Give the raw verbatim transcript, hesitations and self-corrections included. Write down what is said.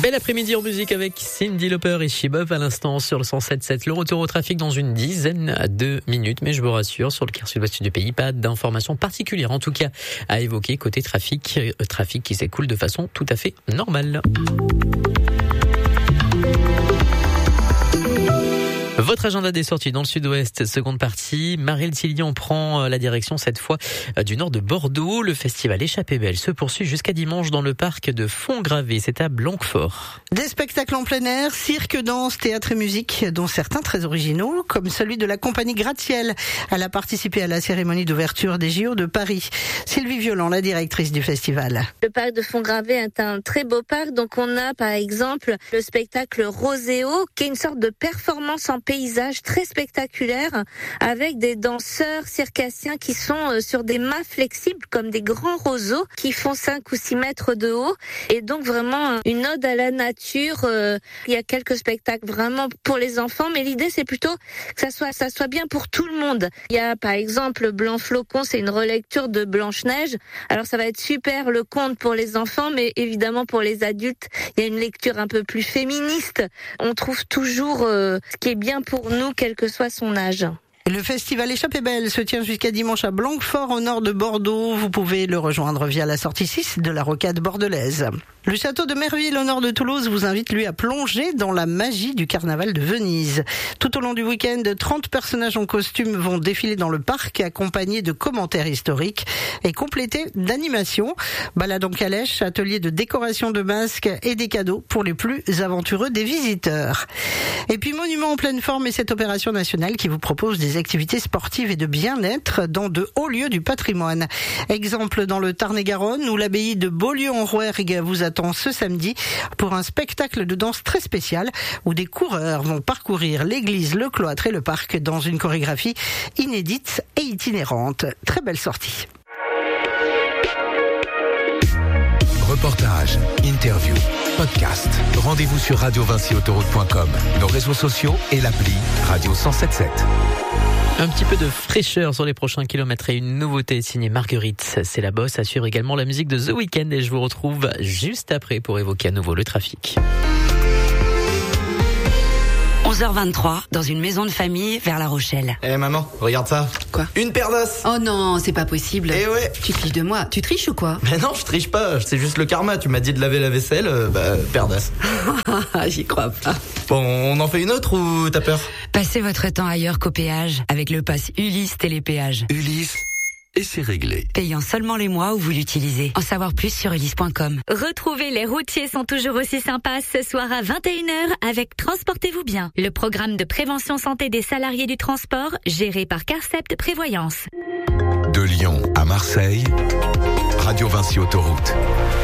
Bel après-midi en musique avec Cyndi Lauper et Shebop à l'instant sur le cent sept virgule sept. Le retour au trafic dans une dizaine de minutes. Mais je vous rassure, sur le quart sud-ouest du pays, pas d'informations particulières en tout cas à évoquer côté trafic. Euh, trafic qui s'écoule de façon tout à fait normale. Votre agenda des sorties dans le sud-ouest, seconde partie. Maryl Tillion prend la direction cette fois du nord de Bordeaux. Le festival Échappée Belle se poursuit jusqu'à dimanche dans le parc de Fontgravé. C'est à Blanquefort. Des spectacles en plein air, cirque, danse, théâtre et musique, dont certains très originaux, comme celui de la compagnie Gratte-Ciel. Elle a participé à la cérémonie d'ouverture des J O de Paris. Sylvie Violent, la directrice du festival. Le parc de Fontgravé est un très beau parc. Donc on a par exemple le spectacle Roséo, qui est une sorte de performance en paysage très spectaculaire avec des danseurs circassiens qui sont sur des mâts flexibles comme des grands roseaux qui font cinq ou six mètres de haut et donc vraiment une ode à la nature. Il y a quelques spectacles vraiment pour les enfants, mais l'idée c'est plutôt que ça soit, ça soit bien pour tout le monde. Il y a par exemple Blanc Flocon, c'est une relecture de Blanche-Neige. Alors ça va être super le conte pour les enfants, mais évidemment pour les adultes, il y a une lecture un peu plus féministe. On trouve toujours euh, ce qui est bien pour nous, quel que soit son âge. Le festival Échappée Belle se tient jusqu'à dimanche à Blanquefort, au nord de Bordeaux. Vous pouvez le rejoindre via la sortie six de la rocade bordelaise. Le château de Merville, au nord de Toulouse, vous invite lui à plonger dans la magie du carnaval de Venise. Tout au long du week-end, trente personnages en costume vont défiler dans le parc, accompagnés de commentaires historiques et complétés d'animations. Balade en calèche, atelier de décoration de masques et des cadeaux pour les plus aventureux des visiteurs. Et puis Monument en pleine forme est cette opération nationale qui vous propose des activités sportives et de bien-être dans de hauts lieux du patrimoine. Exemple dans le Tarn-et-Garonne où l'abbaye de Beaulieu-en-Rouergue vous attend ce samedi pour un spectacle de danse très spécial où des coureurs vont parcourir l'église, le cloître et le parc dans une chorégraphie inédite et itinérante. Très belle sortie. Reportages, interviews, podcasts. Rendez-vous sur radio vinci autoroute point com, nos réseaux sociaux et l'appli Radio cent sept virgule sept. Un petit peu de fraîcheur sur les prochains kilomètres et une nouveauté signée Marguerite. C'est la bosse, à suivre également la musique de The Weeknd et je vous retrouve juste après pour évoquer à nouveau le trafic. onze heures vingt-trois, dans une maison de famille vers La Rochelle. Eh hey maman, regarde ça. Quoi? Une paire d'os. Oh non, c'est pas possible. Eh ouais. Tu triches de moi. Tu triches ou quoi? Mais non, je triche pas. C'est juste le karma. Tu m'as dit de laver la vaisselle, euh, bah, paire d'os. J'y crois pas. Bon, on en fait une autre ou t'as peur? Passez votre temps ailleurs qu'au péage avec le pass Ulysse Télépéage. Ulysse, et c'est réglé. Payant seulement les mois où vous l'utilisez. En savoir plus sur ulysse point com. Retrouvez Les Routiers sont toujours aussi sympas ce soir à vingt et une heures avec Transportez-vous bien, le programme de prévention santé des salariés du transport géré par Carcept Prévoyance. De Lyon à Marseille, Radio Vinci Autoroute.